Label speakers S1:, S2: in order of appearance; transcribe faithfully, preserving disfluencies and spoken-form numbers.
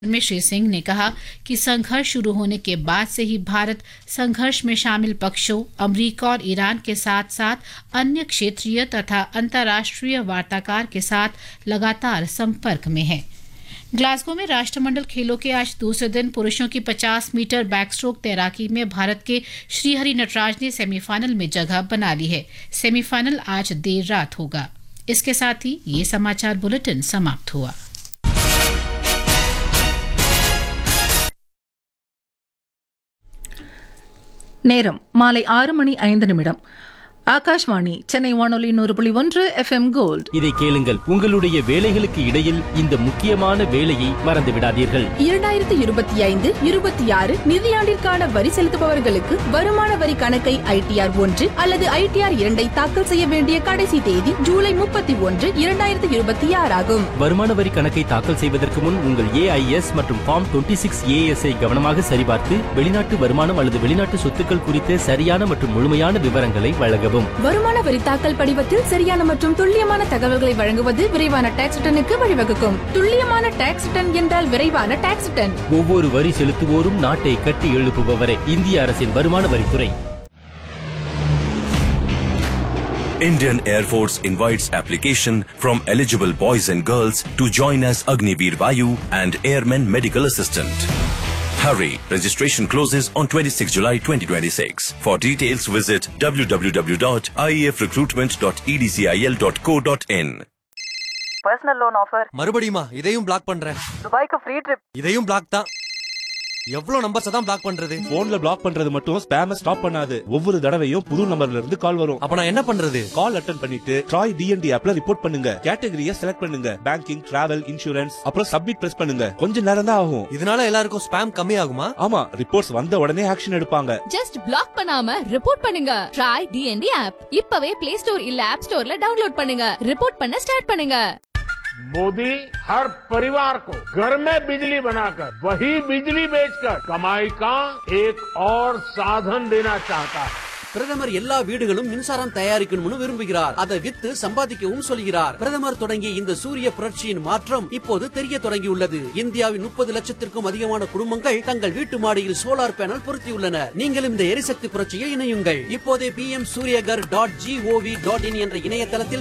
S1: में श्री सिंह ने कहा कि संघर्ष शुरू होने के बाद से ही भारत संघर्ष में शामिल पक्षों अमेरिका और ईरान के साथ साथ अन्य क्षेत्रीय तथा अंतर्राष्ट्रीय वार्ताकार के साथ लगातार संपर्क में है। ग्लासगो में राष्ट्रमंडल खेलों के आज दूसरे दिन पुरुषों की पचास मीटर बैकस्ट्रोक तैराकी में भारत के श्रीहरि नटराज ने सेमीफाइनल में जगह बना ली है। सेमीफाइनल आज देर रात होगा। इसके साथ ही ये समाचार बुलेटिन समाप्त हुआ।
S2: நேரம் மாலை ஆறு மணி ஐந்து நிமிடம். ஆகாஷ்வாணி சென்னை வானொலி நூறு புள்ளி ஒன்று எஃப்எம் கோல்ட்.
S3: இதை கேளுங்கள். உங்களுடைய வேலைகளுக்கு இடையில் இந்த முக்கியமான வேலையை மறந்து விடாதீர்கள்.
S4: இரண்டாயிரத்தி இருபத்தி ஐந்து இருபத்தி ஆறு நிதியாண்டிற்கான வரி செலுத்துபவர்களுக்கு வருமான வரி கணக்கை ஐடிஆர் ஒன்று அல்லது ஐடிஆர் இரண்டை தாக்கல் செய்ய வேண்டிய கடைசி தேதி ஜூலை முப்பத்தி ஒன்று இரண்டாயிரத்தி இருபத்தி ஆறு ஆகும்.
S3: வருமான வரி கணக்கை தாக்கல் செய்வதற்கு முன் உங்கள் ஏஐஎஸ் மற்றும் ஃபார்ம் டுவெண்ட்டி சிக்ஸ் ஏஎஸ் ஐ கவனமாக சரிபார்த்து வெளிநாட்டு வருமானம் அல்லது வெளிநாட்டு சொத்துக்கள் குறித்த சரியான மற்றும் முழுமையான விவரங்களை வழங்கவும்.
S4: வருமான வரி தாக்கல் படிவத்தில் சரியான மற்றும் துல்லியமான தகவல்களை வழங்குவது விரைவான டாக்ஸ் ரிட்டனுக்கு வழிவகுக்கும். துல்லியமான டாக்ஸ் ரிட்டன் என்றால் விரைவான டாக்ஸ் ரிட்டன்.
S3: ஒவ்வொரு வரி செலுத்துவோரும் நாட்டை கட்டி எழுப்புபவரே. இந்திய அரசின் வருமான வரித்துறை.
S5: Indian Air Force invites application from eligible boys and girls to join as Agniveer Vayu and Airman Medical Assistant. Hurry! Registration closes on twenty-sixth July twenty twenty-six. For details, visit w w w dot i e f recruitment dot e d c i l dot co dot in.
S6: Personal loan offer.
S7: மறுபடியுமா? இதையும் black பண்றேன்.
S6: துபாய்க்கு free trip.
S7: இதையும் black தான். எவ்வளவு numbers தான் black பண்றது?
S8: போன்ல பிளாக் பண்றது மட்டும் ஸ்பேம ஸ்டாப் பண்ணாது. ஒவ்வொரு தடவையும் புது நம்பர்ல இருந்து கால் வரும்.
S7: அப்ப நான் என்ன பண்றது?
S8: கால் அட்டெண்ட் பண்ணிட்டு ட்ராய் டிஎன்டி ஆப்ல ரிப்போர்ட் பண்ணுங்க. கேட்டகரியை செலக்ட் பண்ணுங்க. பேங்கிங், டிராவல், இன்சூரன்ஸ், அப்புறம் சப்மிட் பிரஸ் பண்ணுங்க. கொஞ்ச நேரம் தான் ஆகும்.
S7: இதனால எல்லாருக்கும் ஸ்பேம் கம்மி ஆகுமா?
S8: ஆமா, ரிப்போர்ட்ஸ் வந்த உடனே ஆக்ஷன் எடுப்பாங்க.
S9: ஜஸ்ட் பிளாக் பண்ணாம ரிப்போர்ட் பண்ணுங்க. ட்ராய் டிஎன்டி ஆப் இப்பவே பிளே ஸ்டோர் இல்ல ஆப் ஸ்டோர்ல டவுன்லோட் பண்ணுங்க. ரிப்போர்ட் பண்ண ஸ்டார்ட் பண்ணுங்க.
S10: मोदी हर परिवार को घर में बिजली बनाकर वही बिजली बेचकर कमाई का एक और साधन देना चाहता है.
S11: பிரதமர் எல்லா வீடுகளும் மின்சாரம் தயாரிக்கணும்னு விரும்புகிறார். அதை வித்து சம்பாதிக்கவும் சொல்கிறார். பிரதமர் தொடங்கிய இந்த சூரிய புரட்சியின் மாற்றம் இப்போது தெரிய தொடங்கியுள்ளது. இந்தியாவின் முப்பது லட்சத்திற்கும் அதிகமான குடும்பங்கள் தங்கள் வீட்டு மாடியில் சோலார் பேனல் பொருத்தியுள்ளனர். நீங்களும் இந்த எரிசக்தி புரட்சியில் இணையுங்கள். இப்போதே B M Surya Ghar dot gov dot in என்ற இணையதளத்தில்